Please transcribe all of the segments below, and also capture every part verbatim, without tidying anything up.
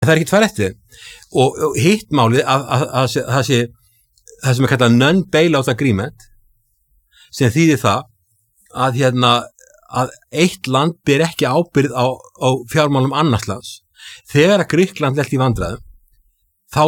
það er ekki tvær eftir og, og hitt málið að, að, að, að það sé það sem er kallað non-bailout agreement sem þýðir það að hérna að eitt land ber ekki ábyrgð á, á fjármálum annars lands. Þegar að Grikkland lent í vandræðum þá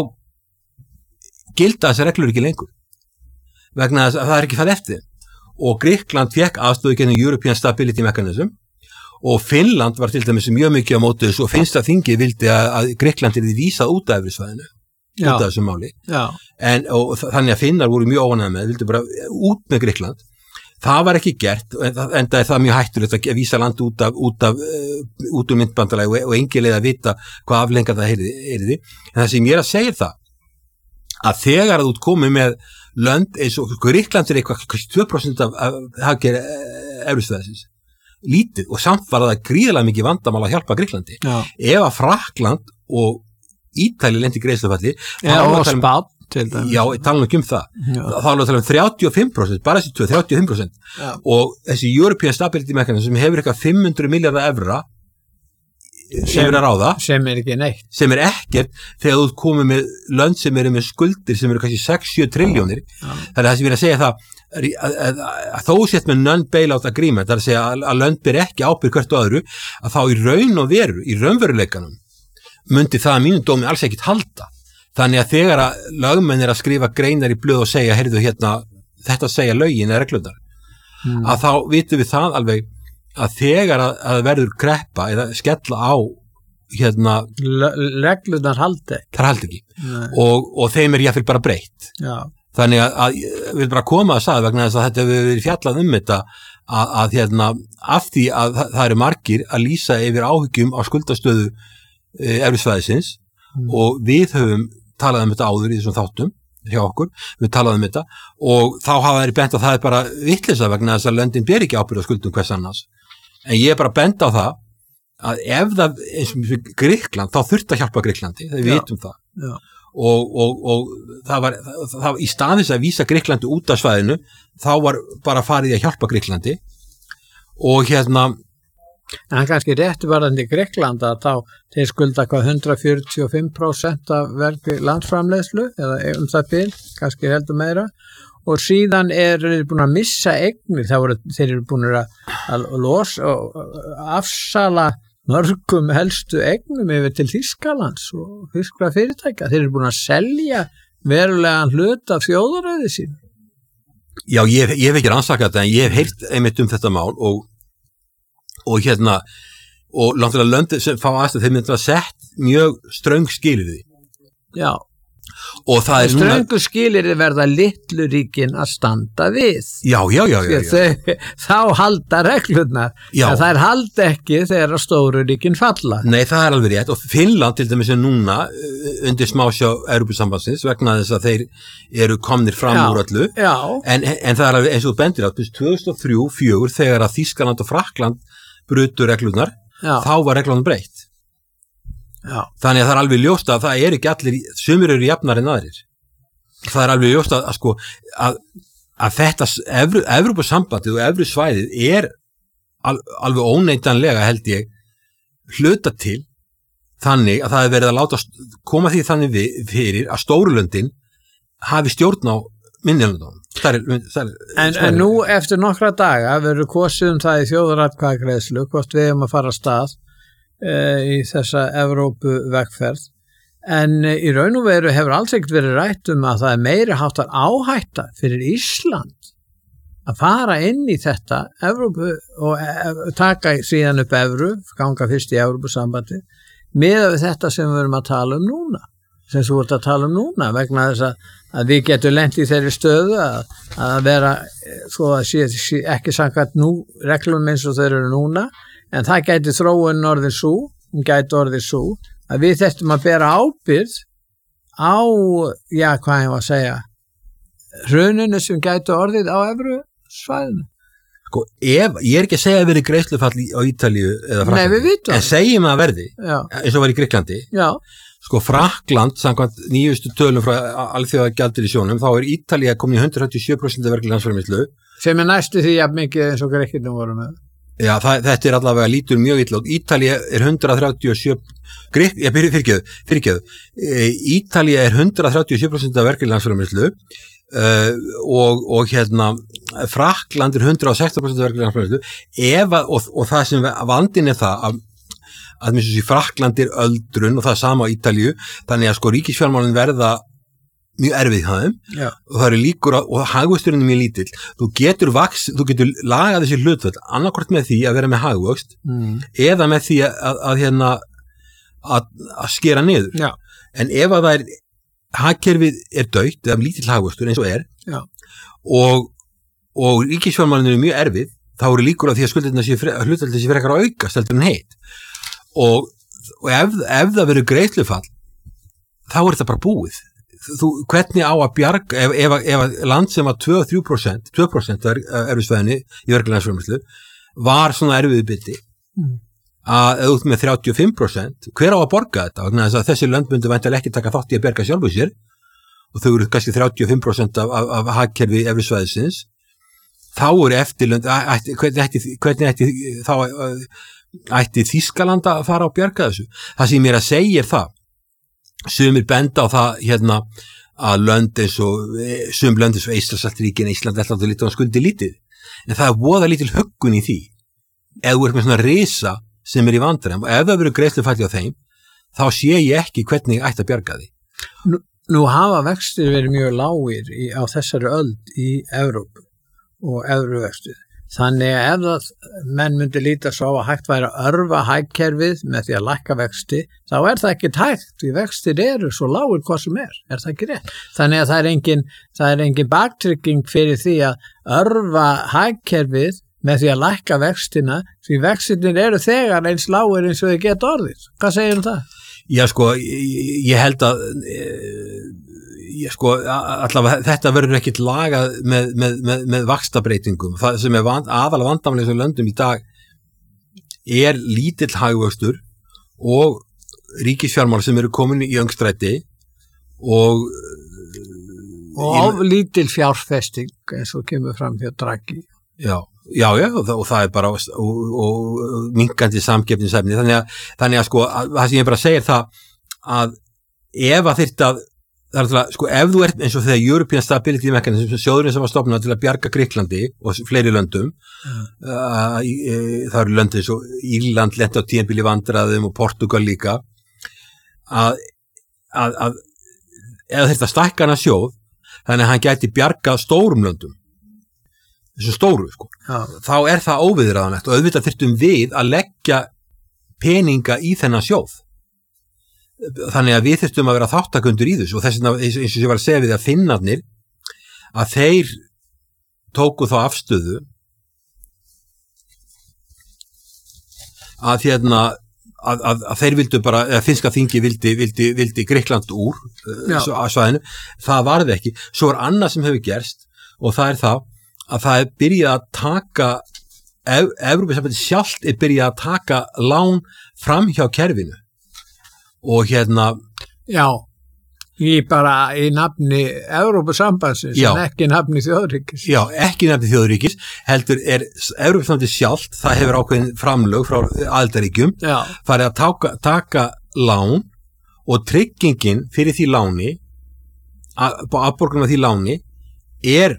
gilda þessi reglur ekki lengur vegna þess að það er ekki farið eftir og Grikkland fékk aðstöðu genið European Stability Mechanism og Finnland var til dæmis mjög mikið á móti þessu og finnsta þingið vildi að, að Grikkland yrði vísað út af evrusvæðinu út af þessu máli en, og þannig að Finnar voru mjög óánægðir með vildi bara út með Grikkland. Það var ekki gert en það er það mjög hættulegt að vísa land út af út af uh, út úr myndbandalagi og, og engin leið að vita hvað aflengar það yrði en það sem ég er að segja það að þegar að þú komið með lönd eins og Grikkland er eitthvað tvö prósent af, af hagkerfi evrusvæðisins lítið og samt var það gríðarlega mikið vandamál að hjálpa Grikklandi. Já. Ef að Frakkland og Ítali lendi í greiðslufalli ja, og Spán til dæmis. Já, ég tala nú ekki um það. Já. Þá erum við að tala um þrjátíu og fimm prósent, bara þessi tvö, þrjátíu og fimm prósent. Já. Og þessi European Stability Mechanism sem hefur eitthvað fimm hundruð milljarða evra sem er að ráða sem er ekki neitt sem er ekkert þegar þú komið með lönd sem eru með skuldir sem eru kannski sex til sjö triljónir þannig að það sem ég er að segja það að, að, að, að þó sett með non-bailout agreement það er að segja að, að lönd ber ekki ábyrgð hvert og öðru að þá í raun og veru í raunveruleikanum myndi það að mínum dómi alls ekkit halda þannig að þegar að lögmenn er að skrifa greinar í blöð og segja heyrðu hérna þetta segja lögin eða reglurnar mm. að þá vitum við það alveg að þegar að, að verður kreppa eða skella á hérna reglunar haldi það haldi ekki og, og þeim er jáfnvel bara breytt Já. Þannig að, að við bara koma að sagði vegna þess að þetta hefur verið fjallað um þetta að, að hérna af því að það, það eru margir að lýsa yfir áhyggjum á skuldastöðu e, evrusvæðisins mm. og við höfum talað um þetta áður í þessum þáttum hjá okkur, við talaðum um þetta og þá hafa þeir bent að það er bara vitleysa vegna þess að löndin ber ekki ábyrgð á skuldum hvers annars en ég er bara bent á það að ef það, eins og Grikkland þá þurft að hjálpa Grikklandi, þegar við vitum það Já. Og, og, og það var það, það, í staðins að vísa Grikklandi út af svæðinu þá var bara farið að hjálpa Grikklandi og hérna en hann kannski réttu varðandi Grikkland að þá þeir skulda hvað hundrað fjörutíu og fimm prósent af verki landsframleiðslu eða um það bil, kannski heldur meira og síðan er þeir búin að missa eignir, þá voru þeir eru búin að, að losa og afsala mörgum helstu eignum yfir til Þýskalands og þýskra fyrirtækja, þeir eru búin að selja verulegan hlut af þjóðarauði sín. Já, ég, ég hef ekki rannsakað þetta en ég hef heyrt einmitt um þetta mál og og hérna og langt löndi sem fá aðstöð þeir myndir að sett mjög ströng skilyrði. Já. Og það er ströngu skilyrði verða litlu ríkin að standa við. Já, já, já, já, já. Þau, þá halda reglurnar. Já. En það er halda ekki þegar stóru ríkin falla. Nei, það er alveg rétt og Finnland til dæmis er núna undir smásjá Evrópusambandsins vegna þess að þeir eru komnir fram já, úr öllu. Já. En, en það er alveg eins og bendir á tvö þúsund og þrjú til fjögur þegar að Þýskaland og Frakkland brutu reglurnar, já. Þá var reglunum breytt. Já. Þannig að það er alveg ljóst að það er ekki allir, sumir eru jafnar en aðrir. Það er alveg ljóst að, að sko, að, að þetta Evru, Evrópusambandið og Evrusvæðið er al, alveg óneitanlega held ég hluta til þannig að það er verið að láta koma því þannig við, fyrir að stórulöndin hafi stjórn á minnilöndunum. En, en nú eftir nokkra daga verður kosið um það í þjóðaratkvæðagreiðslu hvort við erum að fara af stað í þessa Evrópu vegferð en í raun og veru hefur alls ekkert verið rætt um að það er meiri háttar áhætta fyrir Ísland að fara inn í þetta Evrópu og taka síðan upp evru, ganga fyrst í Evrópusambandi með þetta sem við erum að tala um núna sem þú ert að tala um núna vegna þess að, að við getum lent í þeirri stöðu að, að vera svo að sé, sé ekki samkvæmt nú reglum eins og þeir eru núna en það gæti þróun orðið svo, gæti orðið svo, að við þettum að bera ábyrgð á, já, hvað ég var að segja, hruninu sem gæti orðið á evrusvæðinu. Sko, ef, ég er ekki að segja að verið greiðslufall á Ítalíu eða Frakklandi. Nei, við vitum. En segjum að verði, já. Eins og var í Grikklandi. Já. Sko, Frakkland, samkvæmt nýjustu tölum frá alþjóðagjaldeyrissjóðnum, þá er Ítalía komin í hundrað þrjátíu og sjö prósent verkleg landsframleiðslu. Sem er næstu því að mikið eins og Grikkirnir voru með. Já, það, þetta er allavega lítur mjög illa út. Ítalía er hundrað þrjátíu og sjö Grikk, ég byrju fyrirgjöðu, fyrirgjöðu. Ítalía er hundrað þrjátíu og sjö prósent af verkefni landsframleiðslu uh, og, og hérna Frakkland er hundrað og sextán prósent af verkefni landsframleiðslu ef að, og, og það sem vandinn er það að, að minnst þessi Frakkland er öldrun og það er sama á Ítalíu, þannig að sko ríkisfjármálin verða mjög erfið hæðum og það eru líkur að, og hagvöxturinn er mjög lítill. Þú getur vaks, þú getur lagað þessi hlutföll annarkvort með því að vera með hagvöxt mm. eða með því að, að, að hérna að, að skera niður. Já. En ef að það er hagkerfið er dautt eða lítill hagvöxtur eins og er Já. og og ríkisfjármálin er mjög erfið, þá eru líkur að því að skuldirnar sé hlutföll þessi frekar að auka steltur en heitt og, og ef, ef það verður greiðslufall þá er þetta bara búið. Þú, hvernig á að bjarga ef, ef, ef land sem var tvö til þrjú prósent tvö prósent erfisvæðinni í verkefnaðarsframleiðslu var svona erfiðu byrti mm. að eða út með þrjátíu og fimm prósent hver á að borga þetta? Þess að þessi lönd myndu væntanlega ekki taka þátt í að berga sjálfu sér og þau eru kannski þrjátíu og fimm prósent af, af, af hagkerfi erfisvæðisins þá eru eftirlönd ætti, hvernig ætti, hvernig ætti þá ætti Þýskaland að fara að bjarga þessu? Það sem ég er að segja er það sumir benda á það hérna að lönd eins og sum lönd eins og Eystrasaltsríkin, Ísland, Lettland og Litháen skuldi lítið, en það er voða lítil höggun í því ef þú ert með svona risa sem er í vandræðum og ef það verður greiðslufalli á þeim þá sé ég ekki hvernig ætti að bjarga því. Nú, nú hafa vextir verið mjög lágir í, á þessari öld í Evrópu og evruvextir. Þannig að ef það, menn myndi líta svo að hægt væri að örfa hagkerfið með því að lækka vexti, þá er það ekki hægt, því vextir eru svo lágir hvað sem er, er það ekki rétt. Þannig að það er engin, það er engin baktrygging fyrir því að örfa hagkerfið með því að lækka vextina, því vextinir eru þegar eins lágir eins og þau geta orðið. Hvað segir um það? Já sko, ég, ég held að e Ég, sko, allavega þetta verður ekkit lagað með, með, með, með vaxtabreitingum. Það sem er vand, aðalega vandamlega sem löndum í dag er lítill hagvöxtur og ríkisfjármál sem eru komin í öngstræti og og of lítill fjárfesting eins og kemur fram hjá Draghi. Já, já, já og, það, og það er bara og, og, og minkandi samkeppnisefni þannig að, þannig að sko, að, það sem ég bara segir það að ef að þyrfti að það er alltaf, sko, ef þú ert eins og þegar European Stability Mechanism, sjóðurinn sem var stofnað til að bjarga Grikklandi og fleiri löndum mm. uh, uh, það eru löndið svo Írland lenti á tímabili vandræðum og Portugal líka að, að, að eða þetta stækka hana sjóð þannig að hann gæti bjarga stórum löndum þessu stóru, sko ja. Þá er það óviðræðanlegt og auðvitað þyrftum við að leggja peninga í þennan sjóð þannig að við þurftum að vera þáttakundur í þessu og þess vegna eins og ég var að segja við að Finnarnir að þeir tóku þá afstöðu að hérna að, að, að þeir vildu bara, eða finnska þingi vildi, vildi, vildi Grikkland úr að svæðinu, það varði ekki svo er annað sem hefur gerst og það er það að það er byrjað að taka Evrópusambandið sjálft er byrjað að taka lán fram hjá kerfinu og hérna já, í bara í nafni Evrópusambandsins en ekki nafni þjóðríkis já, ekki nafni þjóðríkis heldur er Evrópusambandið sjálft það hefur ákveðin framlög frá aðildarríkjum farið að taka, taka lán og tryggingin fyrir því láni afborgunum af því láni er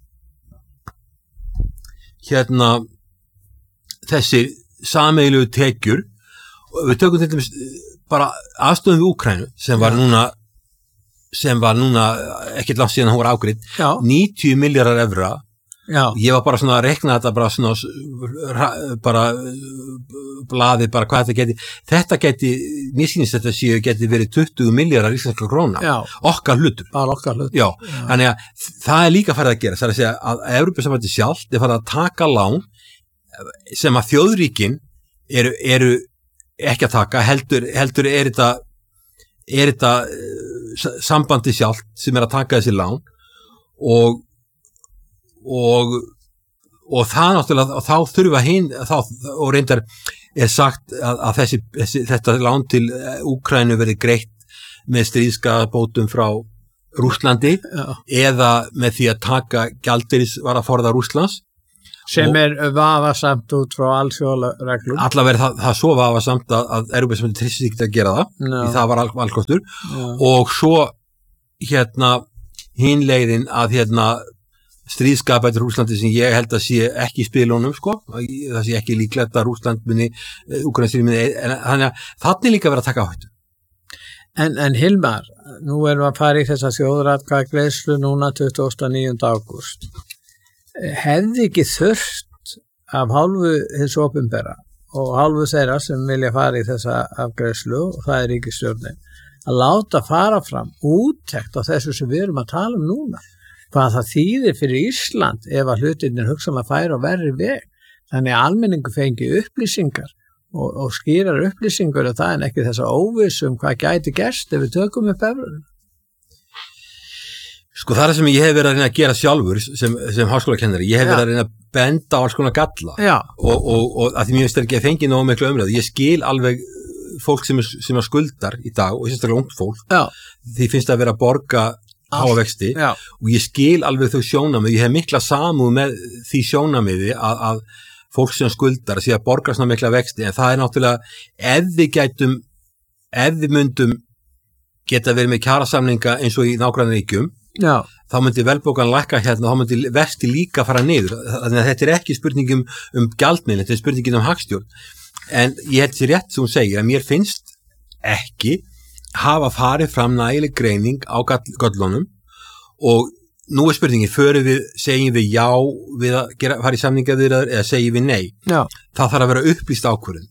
hérna þessi sameiginlegu tekjur og við tökum til dæmis bara aðstöðum við Úkraínu sem var núna sem var núna ekkert langt síðan hún var ágreidd níutíu milljarðar evra Já. Ég var bara svona að rekna þetta bara svona bara blaði bara hvað þetta geti þetta geti, mér sýnist þetta séu geti verið tuttugu milljarðar íslenskra króna Já. Okkar hlutur bara okkar hlutur Já. Já. Þannig að það er líka farið að gera það er að segja að Evrópusambandið sjálft er farið að taka lán sem að þjóðríkin eru, eru ekki að taka, heldur, heldur er þetta er þetta uh, sambandi sjálft sem er að taka þessi lán og og og það náttúrulega, og þá þurfa hinn þá, og reyndar er sagt að, að þessi, þessi, þetta lán til Úkraínu verið greitt með stríðskaðabótum frá Rússlandi Já. Eða með því að taka gjaldeyris var að forða Rússlands sem og, er vafasamt út frá alþjóðareglum. Allavega það, það svo vafasamt að, að Evrópusambandið treysti ekki að gera það, no. Því það var al, alkostur no. Og svo hérna hin leiðin að hérna stríðskapa eftir Rússlandi sem ég held að sé ekki í spilunum sko, það sé ekki líklegt að Rússland muni, Úkraínastríðið muni, en þannig að þannig líka verið að taka áhættu. En, en Hilmar, nú erum við að fara í þessa þjóðaratkvæðagreiðslu núna tuttugasta og níunda ágúst. Hefði ekki þurft af hálfu hins opinbera og hálfu þeirra sem vilja fara í þessa afgreiðslu, og það er ríkisstjórnin, að láta fara fram úttekt á þessu sem við erum að tala um núna. Hvað það þýðir fyrir Ísland ef að hlutirnir hugsanlega færa á verri veg. Þannig að almenningu fengi upplýsingar og, og skýrar upplýsingur og það er ekki þess að óvissum hvað gæti gerst ef við tökum upp evruna. Sko það er sem ég hef verið að reyna að gera sjálfur sem, sem háskólakennari. Ég hef verið að reyna að benda á alls konar galla og, og, og að því mér finnst ekki að fengi nógu miklu umræðu. Ég skil alveg fólk sem er, sem er skuldar í dag og sérstaklega ungt fólk. Já. Því finnst að vera að borga hávexti og ég skil alveg þau sjónamið, ég hef mikla samúð með því sjónamiði að, að fólk sem skuldar að sé að borga svona mikla vexti, en það er náttúrulega ef við gætum, ef við myndum geta verið með kjarasamninga eins og í nágrannaríkjum, þá myndi velbókan lækka hérna, þá myndi vexti líka fara niður, þannig að þetta er ekki spurningum um gjaldmiðil, þetta er spurningin um hagstjórn, en ég held sér rétt sem hún segir að mér finnst ekki hafa farið fram nægileg greining á göllunum og nú er spurningin, förum við, segjum við já við að gera, fara í samningaviðræður eða segjum við nei. Já. Það þarf að vera upplýst ákvörðun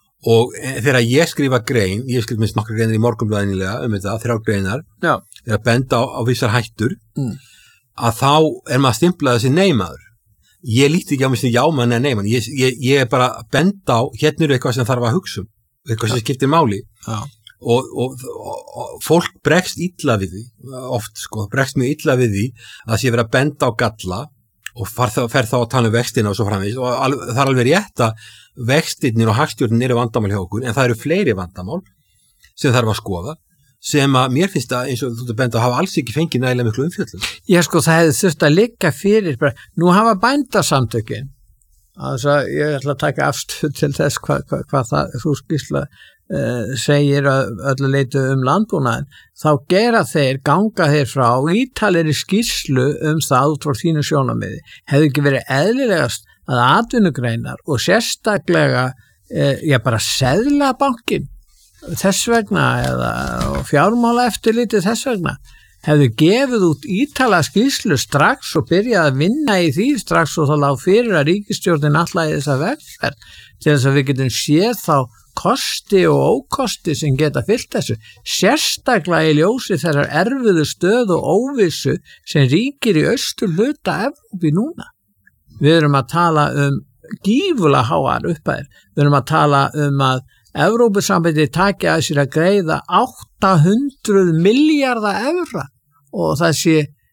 og þegar ég skrifa grein, ég skrifa minnst nokkra greinar í Morgunblaðinilega um þetta, þrjár greinar, já. Er að benda á, á vissar hættur, mm. að þá er maður að stimpla þessi neymaður. Ég líti ekki á mig sem jámann eða neymann, ég, ég, ég er bara að benda á, hérna er eitthvað sem þarf að hugsa um, eitthvað sem skiptir máli. Já. Og, og, og, og fólk bregst illa við því, oft sko, bregst mjög illa við því að það sé verið að benda á galla og fer þá, fer þá að tala um vextina og svo framvegis og al, það er alveg rétt að vextirnir og hagstjórnin eru vandamál hjá okkur en það eru fleiri vandamál sem þarf að skoða sem að mér finnst að eins og þú benda að hafa alls ekki fengið nægilega miklu umfjöllun. Já sko það hefði þurft að liggja fyrir, bara, nú hafa bændasamtökin, altså ég ætla að taka afstöð til þess hvað hva, hva það, þú skýrsla Uh, segir öllu leitu um landbúnaðin, þá gera þeir, ganga þeir frá ítalegri skýrslu um það út frá þínu sjónamiði. Hefði ekki verið eðlilegast að atvinnugreinar og sérstaklega, uh, já bara seðlabankin þess vegna eða fjármála eftirlitið þess vegna, hefði gefið út ítalega skýrslu strax og byrjað að vinna í því strax og þá lág fyrir að ríkisstjórnin alltaf í þessa vegferð til þess að við getum séð þá kosti og ókosti sem geta fyllt þessu, sérstaklega í ljósi þeirrar erfiðu stöð og óvissu sem ríkir í austur hluta Evrópu núna. Við erum að tala um gífulega háar upphæðir, við erum að tala um að Evrópusambandið taki að sér að greiða átta hundruð milljarða evra og það sé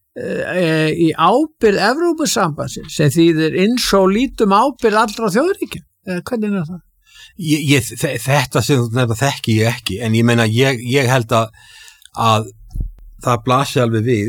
e, í ábyrgð Evrópusambandsins sem þýðir eins og lítum ábyrgð allra þjóðríkja. Hvernig er það? Ég, ég, þetta sem þú nefna þekki ég ekki en ég meina ég, ég held að, að það blasi alveg við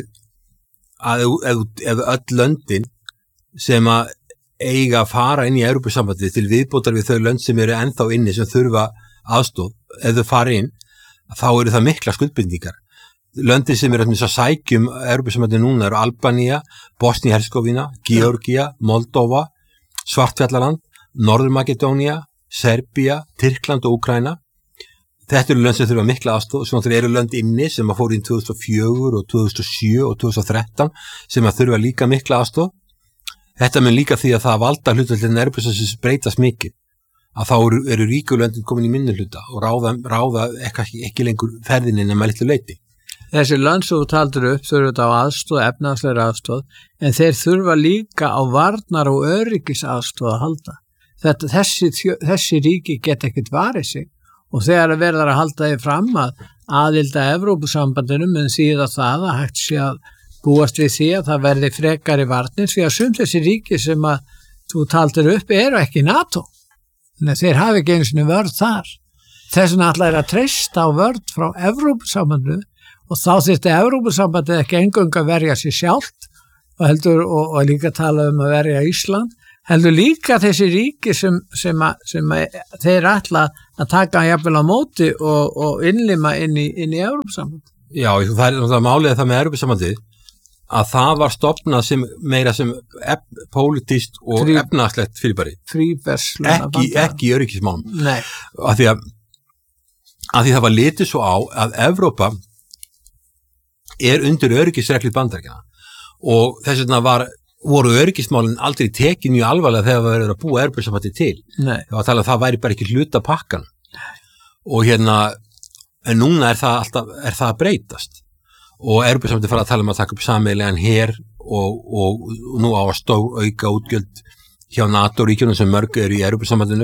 að ef, ef öll löndin sem að eiga að fara inn í Evrópusambandið til viðbótar við þau lönd sem eru ennþá inni sem þurfa aðstoð ef þau fara inn þá eru það mikla skuldbindningar. Löndin sem eru að sækjum Evrópusambandið núna eru Albanía, Bosnia-Herzegovina, Georgia, Moldova, Svartfjallaland, Norður-Makedónía, Serbía, Tyrkland og Úkraína. Þetta eru lönd sem þurfa mikla aðstoð, sem þeir eru lönd inni sem að fóru inn tvö þúsund og fjögur og tvö þúsund og sjö og tvö þúsund og þrettán sem að þurfa líka mikla aðstoð. Þetta mun líka því að það valda hlutfallin Evrópusambandsins breytast mikið. Að þá eru, eru ríku löndin komin í minnihluta og ráða, ráða ekki, ekki lengur ferðininn að litlu leyti. Þessi lönd sem þú taldir upp þurfa þetta á aðstoð, efnahagslegri aðstoð, en þeir þurfa líka á varnar og öryggis aðstoð að halda. Þetta, þessi, þessi ríki get ekkert varið sig og þegar að verðar að halda því fram að aðilda Evrópusambandinu mun þýða það að hægt sé að búast við því að það verði frekari varnir því að sum þessi ríki sem að þú taldir upp eru ekki NATO en þeir hafi ekki einu sinni vörð þar. Þess vegna ætla er að treysta á vörð frá Evrópusambandinu og þá þyrfti Evrópusambandið ekki engung að verja sér sjálft og heldur og, og líka tala um að verja Ísland heldur líka þessi ríki sem, sem, að, sem að þeir ætla að taka jafnvel á móti og, og innlima inn í, inn í Evrópusamband. Já, það er náttúrulega málið það með Evrópusambandið að það var stofnað sem meira sem ef, pólitískt og Frí, efnahagslegt fyrirbæri. Fríverslun. Ekki, ekki í öryggismálum. Nei. Af því að, að því það var litið svo á að Evrópa er undir öryggisreglur Bandaríkjanna og þess vegna var, voru öryggismálin aldrei tekið mjög alvarlega þegar það verður að búa Evrópusambandið til. Nei. Það var að tala að það væri bara ekki hluta pakkan. Og hérna, en núna er það alltaf, er það að breytast. Og Evrópusambandið fara að tala um að taka upp sameiginlegan her og, og, og nú á að stó auka útgjöld hjá NATO-ríkjunum sem mörg eru í Evrópusambandinu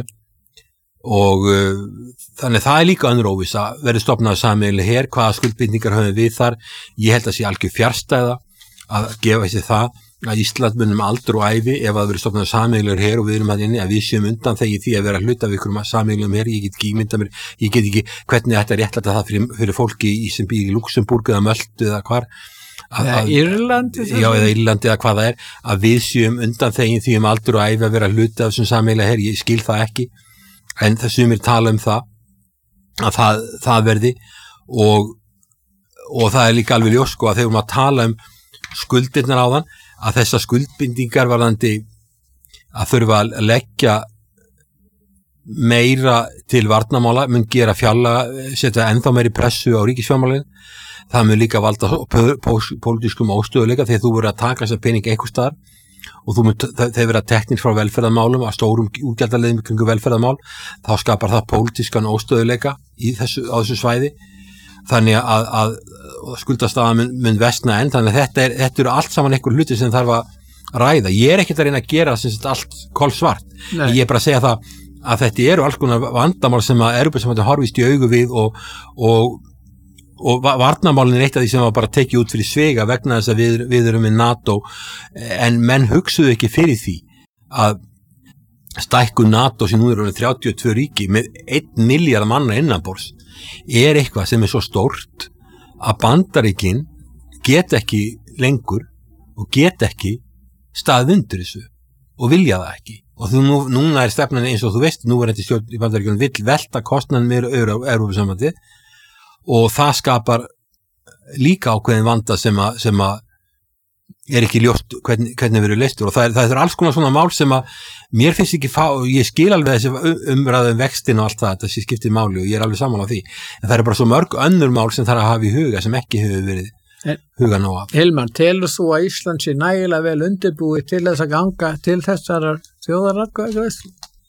og uh, þannig það er líka önnur óvissa, verður stofnað sameiginleg her, hvaða skuldbindningar höfum við þar, ég held að sé algjör fjarstæða að gefa sér það að Ísland munum aldur og ævi ef að verður stofnað sameiginlegur her og við erum að inni að við séum undan þegi því að vera hluta við ykkur sameiginlegum her, ég get ekki ímynda mér, ég get ekki hvernig þetta er réttlæta það fyrir, fyrir fólki í sem býr í Luxemburg eða Möltu eða hvar að, að, Írlandi já eða Írlandi eða hvað það er að við séum undan þegi því um aldur og ævi að vera hluta af þessum sameiginlega her, ég skil það ekki en það sumir tala um það að það, það verði og, og það er líka alveg ljós sko að þegar við erum að tala um skuldirnar á þann að þessar skuldbindingar varðandi að þurfa að leggja meira til varnarmála mun gera fjárlaga, setja ennþá meiri pressu á ríkisfjármálin, það mun líka valda pólitískum óstöðuleika þegar þú verður að taka þessar pening einhvers staðar og þú mun, þeir vera teknir frá velferðarmálum að stórum útgjaldaleðum kringu velferðarmál, þá skapar það pólitískan óstöðuleika í þessu, á þessu svæði þannig að, að skuldastaðan mun, mun vestna enn, þannig að þetta, er, þetta eru allt saman einhver hluti sem þarf að ræða. Ég er ekkert að reyna að gera sem þetta allt kolsvart. Nei. Ég er bara að segja það að þetta eru alls konar vandamál sem að Evrópusambandið horfist í augu við og, og, og varnarmálin er eitt af því sem var bara tekið út fyrir svega vegna þess að við, við erum með NATO en menn hugsuðu ekki fyrir því að stækkun NATO sem nú eru þrjátíu og tvö ríki með einn milljarð manna innanborðs er eitthvað sem er svo stórt að Bandaríkin get ekki lengur og get ekki staðið undir þessu og vilja það ekki og þú, nú, núna er stefnan eins og þú veist nú er þetta stjórn í Bandaríkjunum vill velta kostnaðan með Evrópusambandið og það skapar líka ákveðin vanda sem að, sem að er ekki ljóst hvernig, hvernig verður leystur og það er, það er alls konar svona mál sem að mér finnst ekki fá, ég skil alveg þessi umræðum vextin og allt það, þessi skiptir máli og ég er alveg sammála á því, en það er bara svo mörg önnur mál sem þarf að hafa í huga sem ekki hefur verið huga ná af. Hilmar, telur þú að Ísland sé nægilega vel undirbúið til þess að ganga til þessar þjóðaratkvæðagreiðslu?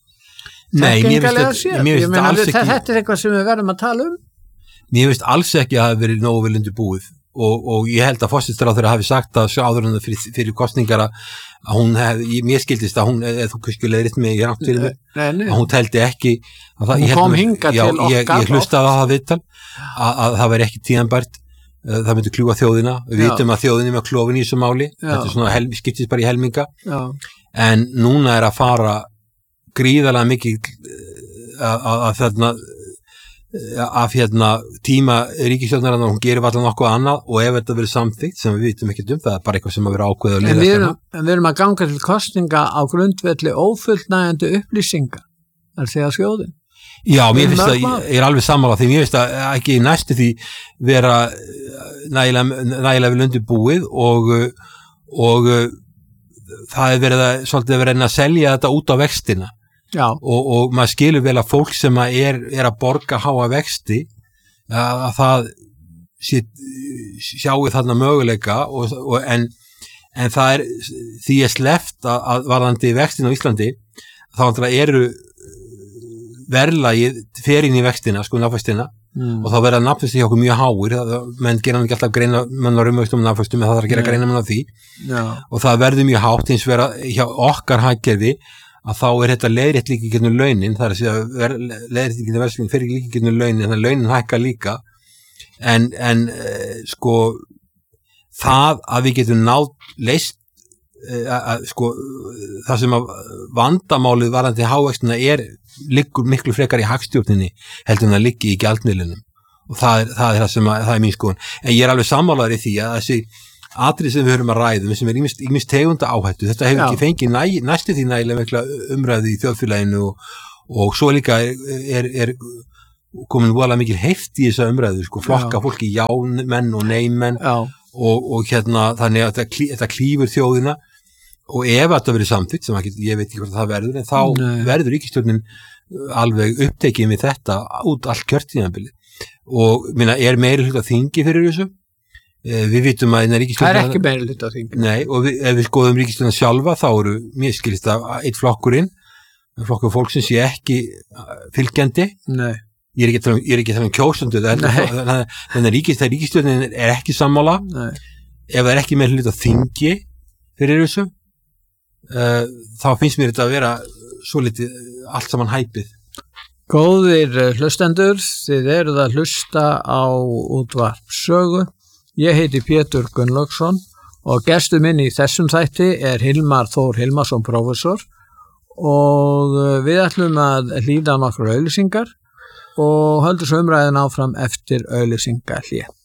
Nei, mér finnst þetta alls ekki. Þetta er eitthvað sem við verðum að tala um? Mér finnst alls ekki að það hafi verið nógu vel undirbúið og, og ég held að forsætisráðherra hafi sagt að áður en fyrir, fyrir kosningar að hún hefði, mér skildist að hún, eða þú kannski leiðist mig í rátt fyrir mig, að hún teldi ekki að það, hún kom hingað til okkar ég, ég hlustaði á það viðtal að, að það væri ekki tíðanbært, það myndi kljúga þjóðina, við vitum að þjóðinni með klofin í þessu máli, Já. Þetta er svona hel, skiptist bara í helminga, Já. En núna er að fara gríðarlega mikið að þarna af hérna tíma ríkisstjórnarinnar og hún gerir allan okkur annað og ef þetta verið samþykkt sem við vitum ekkert um það er bara eitthvað sem að vera ákveðið að leiða þarna. En við erum að ganga til kosninga á grundvelli ófullnægjandi upplýsinga er því að þjóðin. Já, mér finnst það, ég er alveg sammála því mér finnst það ekki næstu því vera nægilega, nægilega vel undirbúið og, og það er verið að svolítið verið að selja þetta út á vextina. Og, og maður skilur vel að fólk sem að er, er að borga háa vexti að, að það sé, sjáu þarna möguleika og, og en, en það er því er sleppt að, að varðandi vextin á Íslandi þá eru verðlagið fer inn í vextina, sko náfæstina mm. og þá verða nafnvexti hjá okkur mjög háir menn gera hann ekki alltaf greina menn á raunvöxtum náfæstum en það þarf að gera greina menn á því Já. Og það verður mjög hátt eins vera hjá okkar hagkerfi að þá er þetta leiðrétt líka í gegnum launin, það er að segja leiðrétt í gegnum verðsvíðin fyrir líka í gegnum launin, þannig að launin hækka líka, en, en uh, sko það að við getum náð leist, uh, að, sko það sem að vandamálið varðandi hávextina er liggur miklu frekar í hagstjórninni heldur en að liggi í gjaldmiðlunum og það er það, er það sem að, það er mín skoðun, en ég er alveg sammálaður í því að þessi atrið sem við höfum að ræðum sem er ýmist tegunda áhættu, þetta hefur Já. ekki fengið næ, næstu því nægilega umræðu í þjóðfélaginu og, og svo líka er, er komin voðalega mikil heift í þessa umræðu, sko, flokka Já. fólki já-menn og nei-menn og, og hérna þannig að þetta, þetta klífur þjóðina og ef þetta verið samþykkt, sem ekki, ég veit ekki hvort það verður, en þá nei. verður ríkisstjórnin alveg upptekið með þetta út allt kjörtímabilið og minna, er meiri hluta þingi fyrir þessu. Við vitum að það er ekki meiri hluta þingi. Nei, og við, ef við skoðum ríkisstjórnina sjálfa þá eru mér skilist að eitt flokkurinn flokkur fólksins sé ekki fylgjandi. Nei. Ég er ekki að tala um, ég er ekki að tala um kjósendu þannig að ríkisstjórnin er ekki sammála. Nei. Ef það er ekki meiri hluta þingi fyrir þessu uh, þá finnst mér þetta að vera svo litið allt saman hæpið. Góðir hlustendur, þið eruð að hlusta á útvarp sögu. Ég heiti Pétur Gunnlaugsson og gestur minn í þessum þætti er Hilmar Þór Hilmarsson prófessor og við ætlum að hlýða nokkrar auglýsingar og höldum svo umræðin áfram eftir auglýsingahlé.